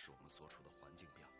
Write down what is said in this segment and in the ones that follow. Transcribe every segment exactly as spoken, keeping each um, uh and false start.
是我们所处的环境变了。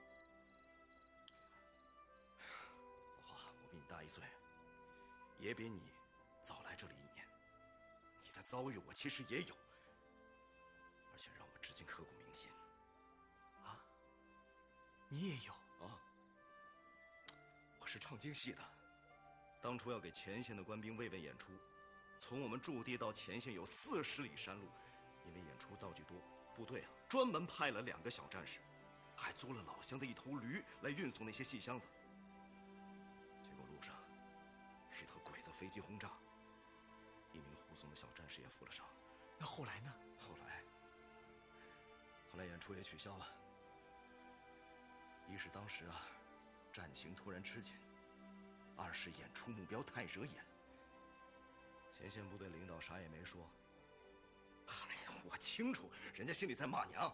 宝华，我比你大一岁，也比你早来这里一年。你的遭遇我其实也有，而且让我至今刻骨铭心。 啊？你也有啊？我是唱京戏的，当初要给前线的官兵慰问演出，从我们驻地到前线有四十里山路，因为演出道具多，部队啊专门派了两个小战士，还租了老乡的一头驴来运送那些细箱子。结果路上遇到鬼子飞机轰炸，一名护送的小战士也负了伤。 那后来呢？ 后来，后来演出也取消了。一是当时啊，战情突然吃紧；二是演出目标太惹眼。前线部队领导啥也没说。哎呀，我清楚，人家心里在骂娘。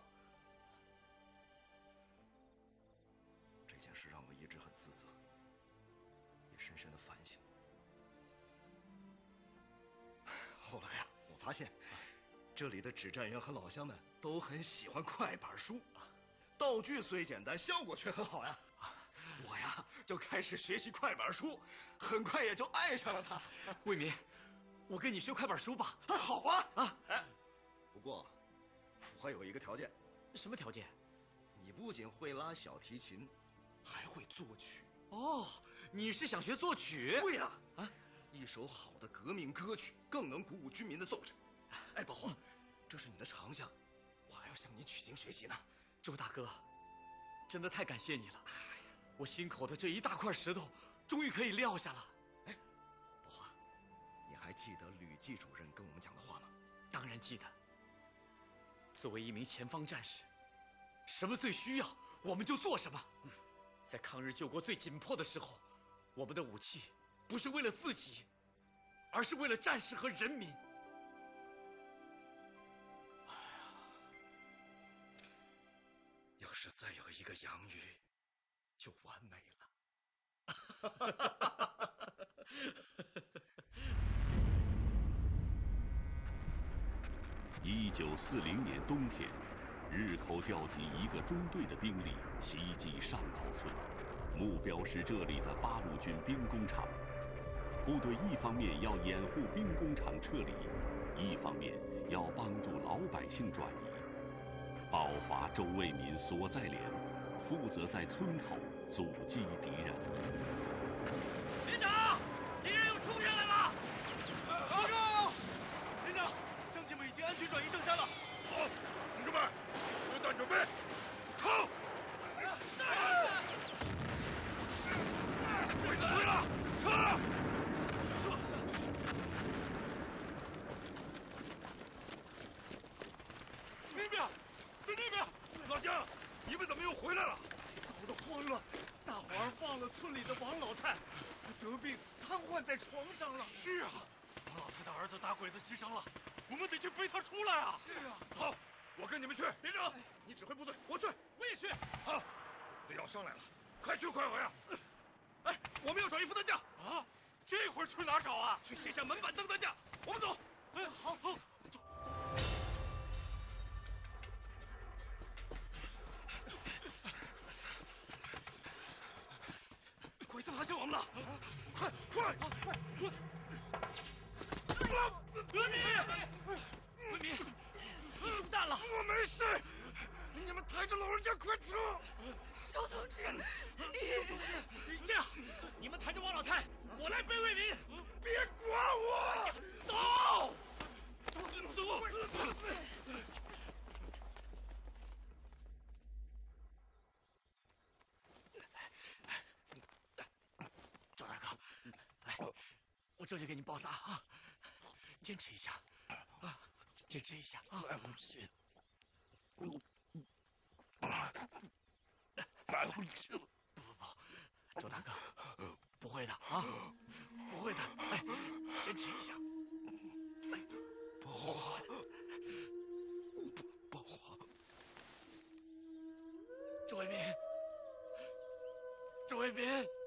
这件事让我一直很自责，也深深的反省。后来啊，我发现，这里的指战员和老乡们都很喜欢快板书。道具虽简单，效果却很好呀！我呀就开始学习快板书，很快也就爱上了它。 卫民，我跟你学快板书吧。 哎，好啊！啊，哎，不过我还有一个条件。 什么条件？ 你不仅会拉小提琴，还会作曲。 哦，你是想学作曲？ 对呀！啊，一首好的革命歌曲更能鼓舞军民的斗志。哎，宝华，这是你的长项，我还要向你取经学习呢。 周大哥，真的太感谢你了！哎呀，我心口的这一大块石头终于可以撂下了。 哎，宝华，你还记得吕季主任跟我们讲的话吗？ 当然记得。作为一名前方战士，什么最需要我们就做什么。嗯，在抗日救国最紧迫的时候，我们的武器不是为了自己，而是为了战士和人民。 要是再有一个杨玉，就完美了。 一九四零年冬天，日寇调集一个中队的兵力袭击上口村，目标是这里的八路军兵工厂。部队一方面要掩护兵工厂撤离，一方面要帮助老百姓转移。宝华、周卫民所在连负责在村口阻击敌人。 连长，敌人又冲下来了！ 报告，连长，乡亲们已经安全转移上山了。 好，同志们，榴弹准备，冲！鬼子退了，撤！ 撤！那边，在那边！ 老乡，你们怎么又回来了？ 早都慌了，大伙儿忘了村里的王老太，得病瘫痪在床上了。 是啊，王老太的儿子打鬼子牺牲了，我们得去背他出来啊！ 是啊， 好，我跟你们去。连长，你指挥部队，我去。 我也去。 好，鬼子要上来了，快去快回啊！ 哎，我们要找一副担架啊！这会儿去哪儿找啊？ 去卸下门板凳担架。我们走。 哎，好，好，走。 鬼子发现我们了！快快快！ 卫民，卫民，你中弹了！ 我没事，你们抬着老人家快撤！ 周同志，你这样，你们抬着王老太，我来背卫民。 别管我， 走，走。赵大哥，来，我这就给你包扎啊，坚持一下啊，坚持一下啊。不不不，周大哥，不会的啊，不会的，哎，坚持一下。哎， 宝华，宝华， 周卫民，周卫民。